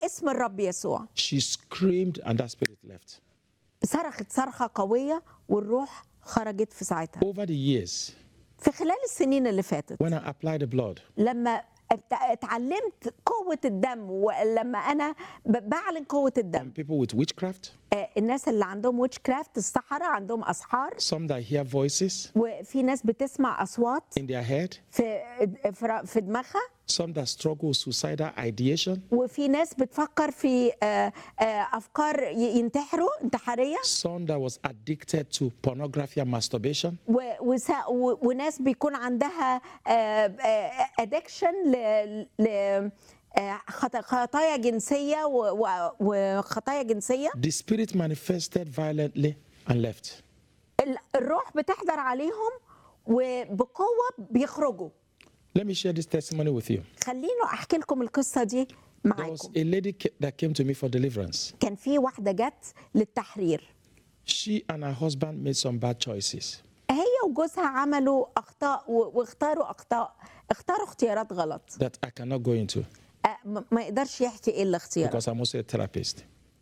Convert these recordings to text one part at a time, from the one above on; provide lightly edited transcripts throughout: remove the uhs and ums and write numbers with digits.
اسم الرب يسوع. She screamed and that spirit left. صرخت صرخة قوية والروح خرجت في ساعتها. Over the years, في خلال السنين اللي فاتت when I applied the blood, لما اتعلمت قوة الدم، ولما أنا بعلن قوة الدم، people with witchcraft, الناس اللي عندهم ويتش كرافت، السحرة عندهم أسحار، some that hear voices وفي ناس بتسمع أصوات in their head, في دماغها، some that struggle with suicidal ideation, وفي ناس بتفكر في أفكار ينتحروا انتحارية، some that was addicted to pornography and masturbation, وناس بيكون عندها addiction خطايا جنسية وخطايا جنسية. the spirit manifested violently and left. الروح بتحضر عليهم وبقوة بيخرجوا. Let me share this testimony with you. خليني أحكي لكم القصة دي There was معاكم. a lady that came to me for deliverance. كان في واحدة جت للتحرير. She and her husband made some bad choices. هي وجوزها عملوا أخطاء واختاروا اختاروا اختيارات غلط. That I cannot go into ما يقدرش يحكي إيه الاختيار، because I'm also a therapist.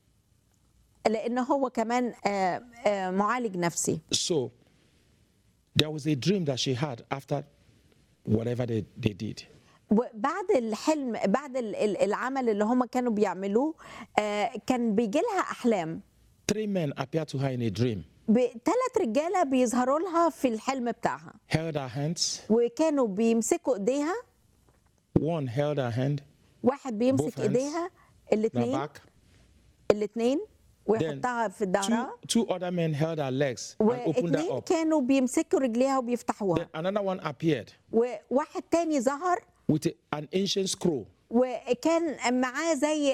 لأن هو كمان معالج نفسي. So there was a dream that she had after whatever they did. وبعد الحلم، بعد العمل اللي هم كانوا بيعملوه، كان بيجي لها أحلام. 3 men appeared to her in a dream, 3 رجالة بيظهروا لها في الحلم بتاعها، held her hands. وكانوا بيمسكوا إيديها. One held her hand, واحد both بيمسك hands, إيديها her الاثنين back. الاثنين Then ويحطها في ظهرها، two other men held her legs and opened her واثنين up. كانوا بيمسكوا رجليها وبيفتحوها، Then another one appeared وواحد تاني ظهر with an ancient scroll. وكان معاه زي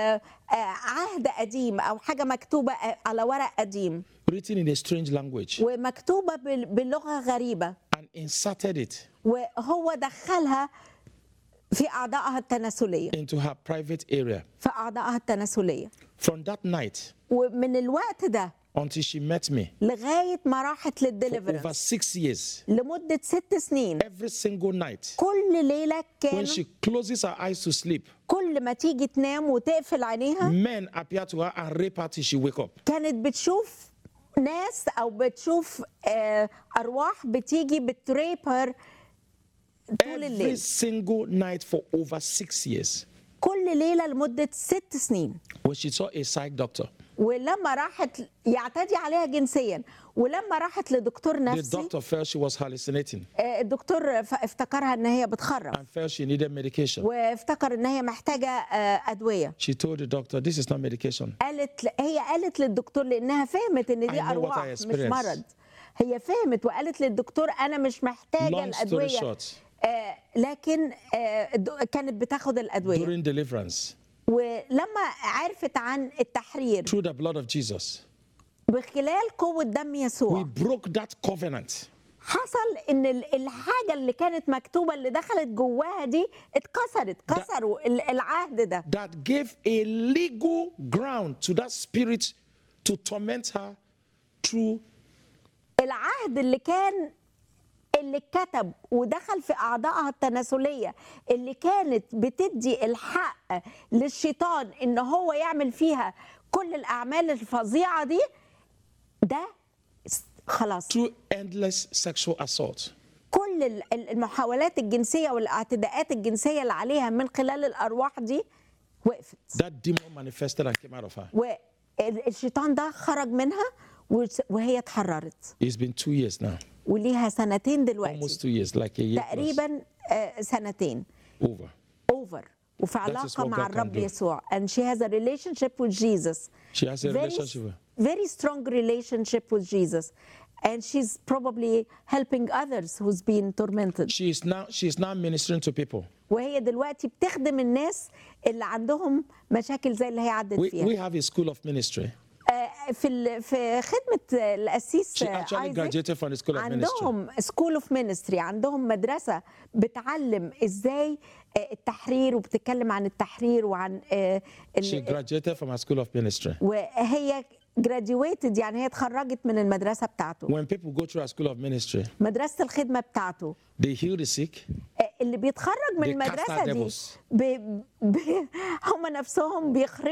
عهد قديم أو حاجة مكتوبة على ورق قديم، Written in a strange language, ومكتوبة بلغة غريبة، and inserted it وهو دخلها في أعضائها التناسلية، into her private area. في أعضائها التناسلية. From that night ومن الوقت ده until she met me, لغاية ما راحت for over للدليفرنس 6 years, لمدة 6 سنين، every single night, كل ليلة when كان she closes her eyes to sleep, كل ما تيجي تنام وتقفل عينيها men appear to her and rape her till she wake up. كانت بتشوف ناس أو بتشوف أرواح بتيجي بتريبر طول Every الليل، single night for over 6 years. كل ليلة لمدة 6 سنين. When she saw a psych doctor, ولما راحت يعتدي عليها جنسيا، ولما راحت لدكتور the نفسي، doctor felt she was hallucinating الدكتور افتكرها ان هي بتخرف، and felt she needed medication. وافتكر ان هي محتاجة أدوية. She told the doctor, this is not medication. هي قالت للدكتور لانها فهمت ان I دي know what ارواح I مش experienced. مرض. هي فهمت وقالت للدكتور انا مش محتاجة Long story الأدوية، short, لكن كانت بتاخد الأدوية. during deliverance, ولما عرفت عن التحرير through the blood of Jesus, بخلال قوة دم we يسوع، broke that covenant. حصل ان الحاجه اللي كانت مكتوبه اللي دخلت جواها دي اتكسرت، كسروا العهد ده That gave a legal ground to that spirit to torment her through العهد اللي اتكتب ودخل في اعضائها التناسليه، اللي كانت بتدي الحق للشيطان ان هو يعمل فيها كل الاعمال الفظيعه دي، ده خلاص through endless sexual assault. كل المحاولات الجنسيه والاعتداءات الجنسيه اللي عليها من خلال الارواح دي وقفت، That demon manifested and came out of her. والشيطان ده خرج منها وهي اتحررت. It's been 2 years now. وليها سنتين Almost دلوقتي، 2 years, like a year plus. تقريبا سنتين Over. over، وفي علاقة what مع God can الرب do. يسوع. And she has a relationship with Jesus. She has a relationship with Very strong relationship with Jesus. And she's probably helping others who's been tormented. She's now ministering to people. وهي دلوقتي بتخدم الناس اللي عندهم مشاكل زي اللي هي عدت We فيها. have a school of ministry. في خدمة القسيس She actually آيزاك graduated from the school of ministry. عندهم سكول اوف مينستري، عندهم مدرسة بتعلم ازاي التحرير، وبتتكلم عن التحرير وعن She graduated from a school of ministry. وهي graduated يعني هي اتخرجت من المدرسة بتاعته، When people go through a school of ministry, مدرسة الخدمة بتاعته، they heal the sick, اللي بيتخرج من they cast out المدرسة دي devils. هم نفسهم